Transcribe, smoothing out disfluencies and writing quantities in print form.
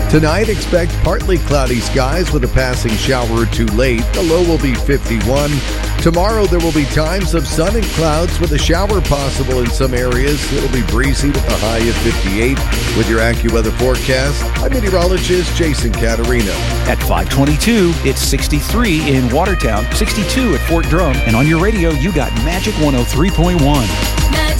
Tonight, expect partly cloudy skies with a passing shower or two late. The low will be 51. Tomorrow, there will be times of sun and clouds with a shower possible in some areas. It'll be breezy with a high of 58. With your AccuWeather forecast, I'm meteorologist Jason Caterino. At 522, it's 63 in Watertown, 62 at Fort Drum, and on your radio, you got Magic 103.1.